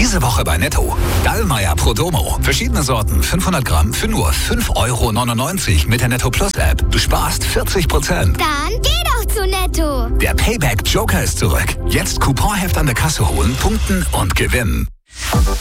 Diese Woche bei Netto. Gallmeier Pro Domo. Verschiedene Sorten, 500 Gramm für nur 5,99 € mit der Netto Plus App. Du sparst 40%. Dann geh doch zu Netto. Der Payback Joker ist zurück. Jetzt Couponheft an der Kasse holen, punkten und gewinnen.